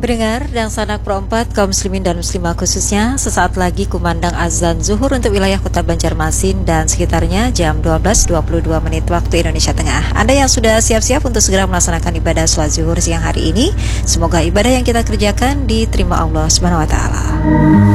Pendengar dan sanak perempat kaum muslimin dan muslimah khususnya, sesaat lagi kumandang azan zuhur untuk wilayah kota Banjarmasin dan sekitarnya jam 12.22 menit waktu Indonesia Tengah. Anda yang sudah siap-siap untuk segera melaksanakan ibadah sholat zuhur siang hari ini, semoga ibadah yang kita kerjakan diterima Allah Subhanahu wa Ta'ala.